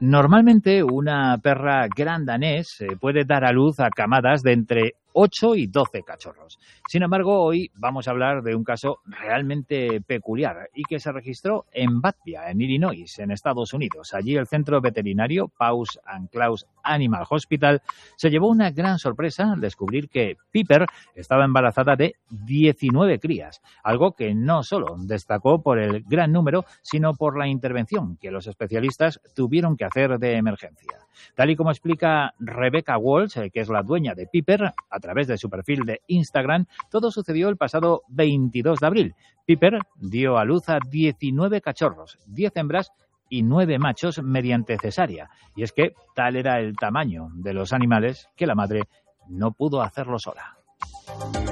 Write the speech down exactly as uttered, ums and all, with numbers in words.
Normalmente una perra gran danés eh, puede dar a luz a camadas de entre ocho y doce cachorros. Sin embargo, hoy vamos a hablar de un caso realmente peculiar y que se registró en Bethesda, en Illinois, en Estados Unidos. Allí el centro veterinario Paws and Claws Animal Hospital se llevó una gran sorpresa al descubrir que Piper estaba embarazada de diecinueve crías, algo que no solo destacó por el gran número, sino por la intervención que los especialistas tuvieron que hacer de emergencia. Tal y como explica Rebecca Walsh, que es la dueña de Piper, a través de su perfil de Instagram, todo sucedió el pasado veintidós de abril. Piper dio a luz a diecinueve cachorros, diez hembras y nueve machos mediante cesárea. Y es que tal era el tamaño de los animales que la madre no pudo hacerlo sola.